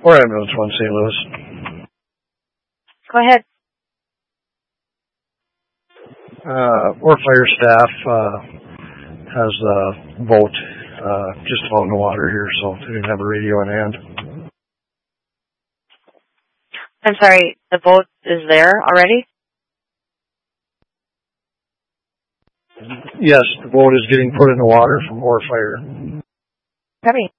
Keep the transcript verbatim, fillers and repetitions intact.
Or Ambulance one Saint Louis. Go ahead. Uh, or fire staff uh, has a boat uh, just out in the water here, so they didn't have a radio in hand. I'm sorry, the boat is there already? Yes, the boat is getting put in the water from Or Fire. Copy.